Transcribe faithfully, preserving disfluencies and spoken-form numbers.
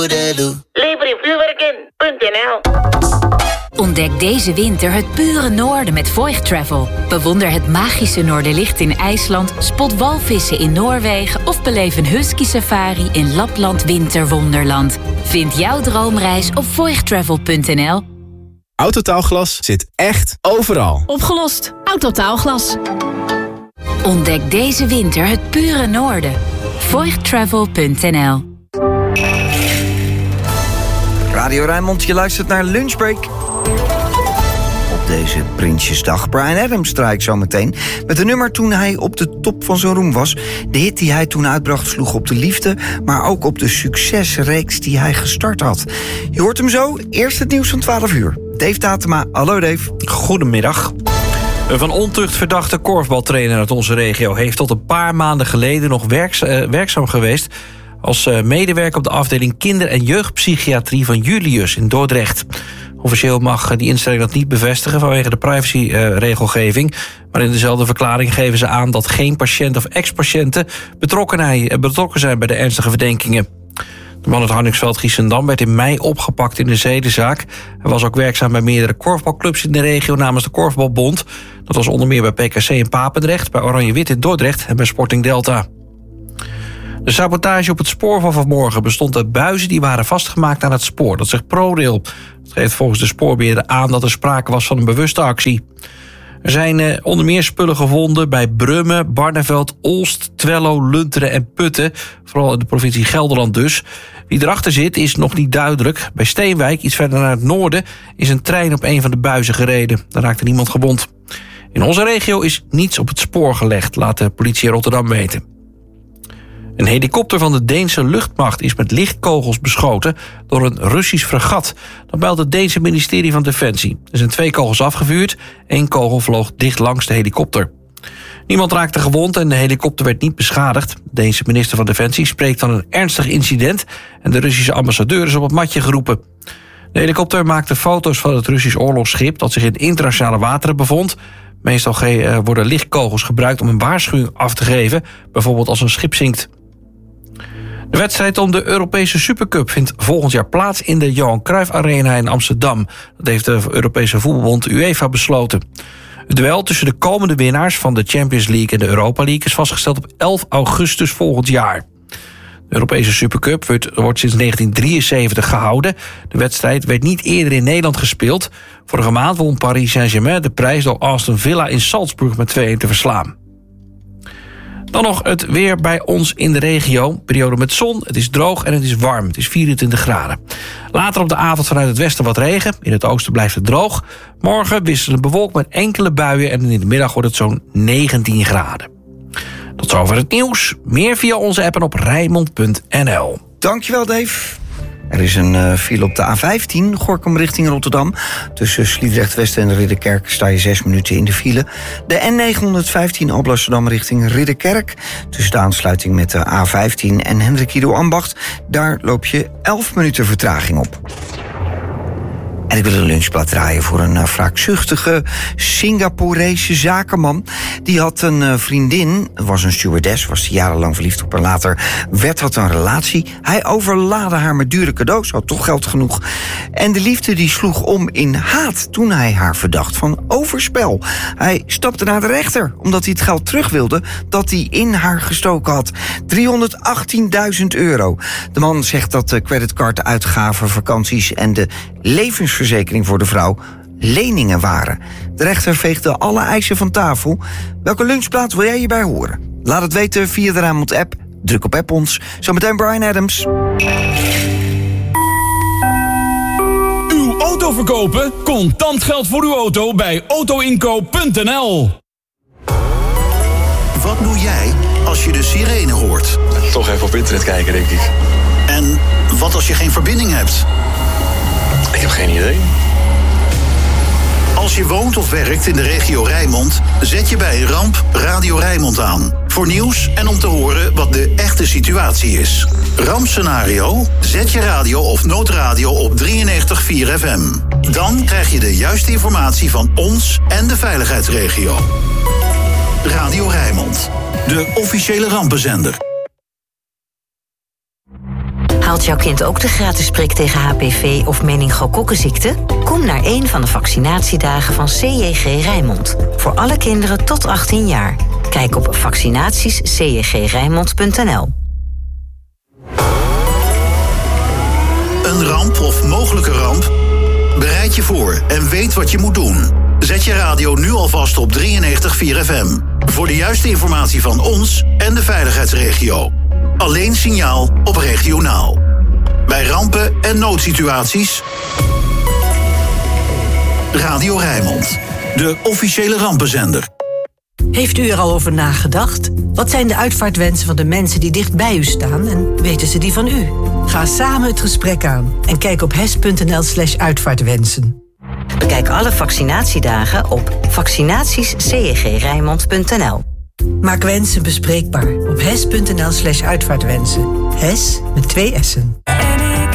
Lever in vuurwerken punt n l. Ontdek deze winter het pure noorden met Voigt Travel. Bewonder het magische Noorderlicht in IJsland, spot walvissen in Noorwegen of beleef een husky safari in Lapland Winterwonderland. Vind jouw droomreis op voigt travel punt n l. Autotaalglas zit echt overal. Opgelost. Autotaalglas. Ontdek deze winter het pure noorden. voigt travel punt n l. Radio Rijnmond, je luistert naar Lunchbreak. Op deze Prinsjesdag. Bryan Adams strijkt zo meteen met een nummer toen hij op de top van zijn roem was. De hit die hij toen uitbracht sloeg op de liefde, maar ook op de succesreeks die hij gestart had. Je hoort hem zo. Eerst het nieuws van twaalf uur. Dave Tatema. Hallo Dave. Goedemiddag. Een van ontucht verdachte korfbaltrainer uit onze regio heeft tot een paar maanden geleden nog werkza- uh, werkzaam geweest als uh, medewerker op de afdeling kinder- en jeugdpsychiatrie van Julius in Dordrecht. Officieel mag die instelling dat niet bevestigen vanwege de privacyregelgeving. Uh, maar in dezelfde verklaring geven ze aan dat geen patiënt of ex-patiënten betrokken, betrokken zijn bij de ernstige verdenkingen. De man uit Harningsveld, Giessendam, werd in mei opgepakt in een zedenzaak. Hij was ook werkzaam bij meerdere korfbalclubs in de regio namens de Korfbalbond. Dat was onder meer bij P K C in Papendrecht, bij Oranje-Wit in Dordrecht en bij Sporting Delta. De sabotage op het spoor van vanmorgen bestond uit buizen die waren vastgemaakt aan het spoor. Dat zegt ProRail. Dat geeft volgens de spoorbeheerder aan dat er sprake was van een bewuste actie. Er zijn eh, onder meer spullen gevonden bij Brummen, Barneveld, Olst, Twello, Lunteren en Putten. Vooral in de provincie Gelderland dus. Wie erachter zit is nog niet duidelijk. Bij Steenwijk, iets verder naar het noorden, is een trein op een van de buizen gereden. Daar raakte niemand gewond. In onze regio is niets op het spoor gelegd, laat de politie in Rotterdam weten. Een helikopter van de Deense luchtmacht is met lichtkogels beschoten door een Russisch fregat. Dat meldt het Deense ministerie van Defensie. Er zijn twee kogels afgevuurd. Eén kogel vloog dicht langs de helikopter. Niemand raakte gewond en de helikopter werd niet beschadigd. De Deense minister van Defensie spreekt van een ernstig incident en de Russische ambassadeur is op het matje geroepen. De helikopter maakte foto's van het Russisch oorlogsschip dat zich in internationale wateren bevond. Meestal worden lichtkogels gebruikt om een waarschuwing af te geven, bijvoorbeeld als een schip zinkt. De wedstrijd om de Europese Supercup vindt volgend jaar plaats in de Johan Cruijff Arena in Amsterdam. Dat heeft de Europese voetbalbond UEFA besloten. Het duel tussen de komende winnaars van de Champions League en de Europa League is vastgesteld op elf augustus volgend jaar. De Europese Supercup wordt, wordt sinds negentien drieënzeventig gehouden. De wedstrijd werd niet eerder in Nederland gespeeld. Vorige maand won Paris Saint-Germain de prijs door Aston Villa in Salzburg met twee-een te verslaan. Dan nog het weer bij ons in de regio. Periode met zon, het is droog en het is warm. Het is vierentwintig graden. Later op de avond vanuit het westen wat regen. In het oosten blijft het droog. Morgen wisselend bewolkt met enkele buien en in de middag wordt het zo'n negentien graden. Tot zover het nieuws. Meer via onze app en op rijnmond punt n l. Dankjewel Dave. Er is een uh, file op de A vijftien, Gorinchem richting Rotterdam. Tussen Sliedrecht West en Ridderkerk sta je zes minuten in de file. De N negenhonderdvijftien Alblasserdam richting Ridderkerk. Tussen de aansluiting met de A vijftien en Hendrik Ido Ambacht. Daar loop je elf minuten vertraging op. En ik wil een lunchblad draaien voor een uh, wraakzuchtige Singaporese zakenman. Die had een uh, vriendin, was een stewardess, was jarenlang verliefd op haar. Later werd dat een relatie. Hij overlaadde haar met dure cadeaus, had toch geld genoeg. En de liefde die sloeg om in haat toen hij haar verdacht van overspel. Hij stapte naar de rechter, omdat hij het geld terug wilde dat hij in haar gestoken had. driehonderdachttienduizend euro. De man zegt dat de creditcarduitgaven, vakanties en de levensverzekering voor de vrouw leningen waren. De rechter veegde alle eisen van tafel. Welke lunchplaat wil jij hierbij horen? Laat het weten via de Rijnmond app. Druk op app ons. Zometeen Bryan Adams. Uw auto verkopen? Contant geld voor uw auto bij autoinkoop punt n l. Wat doe jij als je de sirene hoort? Toch even op internet kijken, denk ik. En wat als je geen verbinding hebt? Ik heb geen idee. Als je woont of werkt in de regio Rijnmond, zet je bij een ramp Radio Rijnmond aan. Voor nieuws en om te horen wat de echte situatie is. Rampscenario? Zet je radio of noodradio op drieënnegentig komma vier F M. Dan krijg je de juiste informatie van ons en de veiligheidsregio. Radio Rijnmond, de officiële rampenzender. Haalt jouw kind ook de gratis prik tegen H P V of meningokokkenziekte? Kom naar een van de vaccinatiedagen van C J G Rijnmond. Voor alle kinderen tot achttien jaar. Kijk op vaccinaties c j g rijnmond punt n l. Een ramp of mogelijke ramp? Bereid je voor en weet wat je moet doen. Zet je radio nu alvast op drieënnegentig komma vier F M. Voor de juiste informatie van ons en de veiligheidsregio. Alleen signaal op regionaal. Bij rampen en noodsituaties... Radio Rijnmond. De officiële rampenzender. Heeft u er al over nagedacht? Wat zijn de uitvaartwensen van de mensen die dicht bij u staan en weten ze die van u? Ga samen het gesprek aan en kijk op hes punt n l slash uitvaartwensen. Bekijk alle vaccinatiedagen op vaccinaties c j g rijnmond punt n l. Maak wensen bespreekbaar op hes punt n l slash uitvaartwensen. Hes met twee S'en.